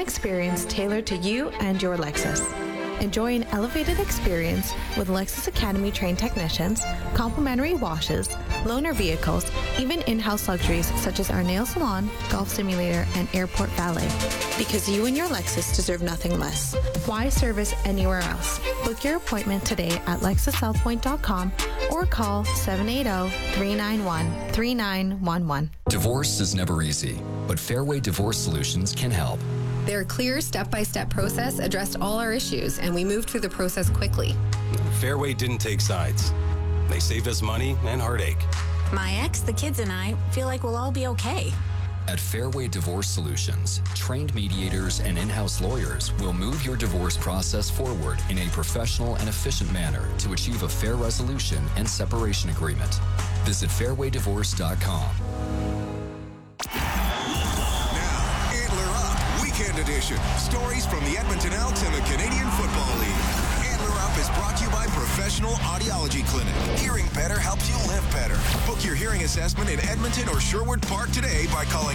experience tailored to you and your Lexus. Enjoy an elevated experience with Lexus Academy trained technicians, complimentary washes, loaner vehicles, even in-house luxuries such as our nail salon, golf simulator, and airport valet. Because you and your Lexus deserve nothing less. Why service anywhere else? Book your appointment today at LexusSouthPoint.com or call 780-391-3911. Divorce is never easy, but Fairway Divorce Solutions can help. Their clear step-by-step process addressed all our issues, and we moved through the process quickly. Fairway didn't take sides. They saved us money and heartache. My ex, the kids, and I feel like we'll all be okay. At Fairway Divorce Solutions, trained mediators and in-house lawyers will move your divorce process forward in a professional and efficient manner to achieve a fair resolution and separation agreement. Visit fairwaydivorce.com. Edition. Stories from the Edmonton Elks and the Canadian Football League. Antler Up is brought to you by Professional Audiology Clinic. Hearing better helps you live better. Book your hearing assessment in Edmonton or Sherwood Park today by calling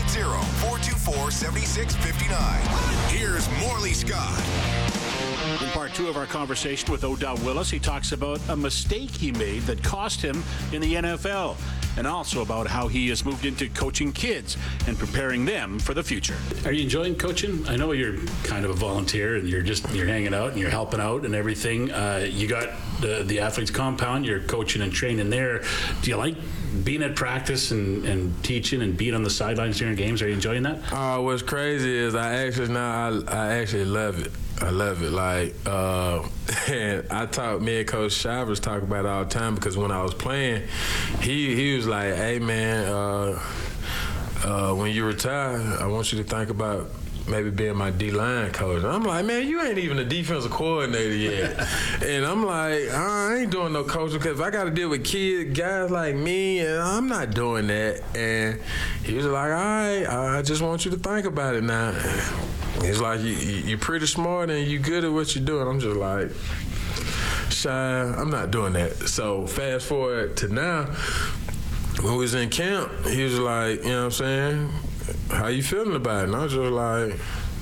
780-424-7659. Here's Morley Scott. In part two of our conversation with Odell Willis, he talks about a mistake he made that cost him in the NFL, and also about how he has moved into coaching kids and preparing them for the future. Are you enjoying coaching? I know you're kind of a volunteer and you're hanging out and you're helping out and everything. You got the athletes compound, you're coaching and training there. Do you like being at practice and teaching and being on the sidelines during games? Are you enjoying that? What's crazy is I actually love it. I love it. And me and Coach Shivers talk about it all the time, because when I was playing, he was like, hey man, when you retire, I want you to think about maybe being my D-line coach. And I'm like, man, you ain't even a defensive coordinator yet. And I'm like, I ain't doing no coaching, because I got to deal with guys like me, and I'm not doing that. And he was like, all right, I just want you to think about it now. It's like, you're pretty smart and you good at what you're doing. I'm just like, shy, I'm not doing that. So fast forward to now, when we was in camp, he was like, you know what I'm saying, how you feeling about it? And I was just like,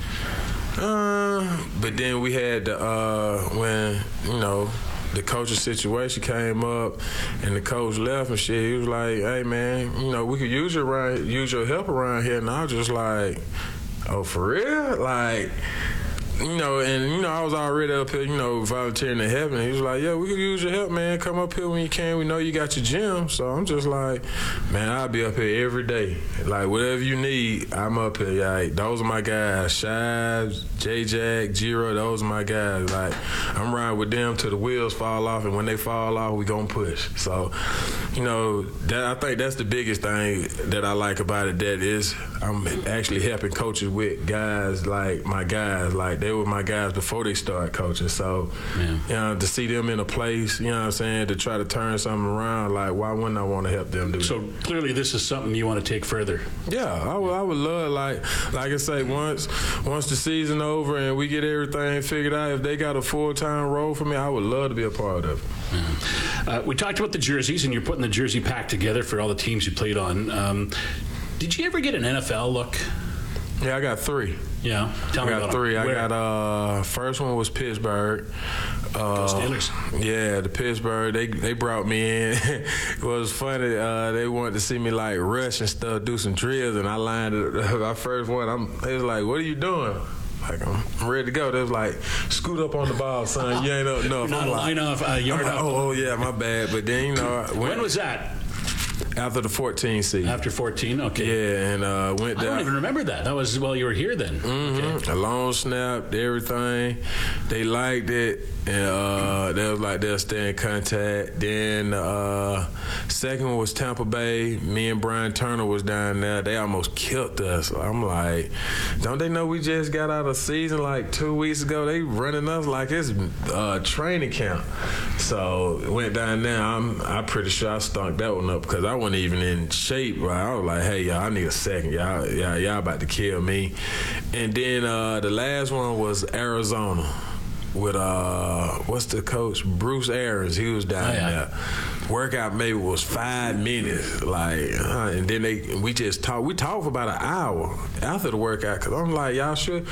but then we had when, the coaching situation came up and the coach left and shit, he was like, hey man, we could use your help around here. And I was just like, oh, for real? I was already up here, volunteering to heaven. He was like, yeah, we could use your help, man. Come up here when you can. We know you got your gym. So I'm just like, man, I'll be up here every day. Like, whatever you need, I'm up here. Like, those are my guys. Shives, J-Jack, Giro, those are my guys. Like, I'm riding with them till the wheels fall off, and when they fall off, we gonna push. So, I think that's the biggest thing that I like about it, that is I'm actually helping coaches with guys like my guys. Like, they were my guys before they started coaching. So, to see them in a place, to try to turn something around, like, why wouldn't I want to help them do that? So clearly this is something you want to take further. Yeah, I would love, like I say, once the season over and we get everything figured out, if they got a full-time role for me, I would love to be a part of it. Yeah. We talked about the jerseys, and you're putting the jersey pack together for all the teams you played on. Did you ever get an NFL look? Yeah, I got 3. Yeah, tell me about 3. Where? I got first one was Pittsburgh. Go Steelers. Yeah, the Pittsburgh. They brought me in. It was funny. They wanted to see me like rush and stuff, do some drills, and I lined it. My first one. They was like, "What are you doing?" Like, I'm ready to go. They was like, scoot up on the ball, son. You ain't up enough. Not a line off, yard up. Oh, yeah, my bad. But then, when was that? After the 14 season. After 14, okay. Yeah, and went down. I don't even remember that. That was while you were here then. Mm-hmm. Okay. A long snap, everything. They liked it, and they was like, they'll stay in contact. Then second one was Tampa Bay. Me and Brian Turner was down there. They almost killed us. I'm like, don't they know we just got out of season like 2 weeks ago? They running us like it's training camp. So went down there. I'm pretty sure I stunk that one up, because I wasn't even in shape. Right? I was like, hey, y'all, I need a second. Y'all about to kill me. And then the last one was Arizona with what's the coach? Bruce Arians. He was down there. Workout maybe was 5 minutes, and then we just talked. We talked for about an hour after the workout, because I'm like, y'all sure?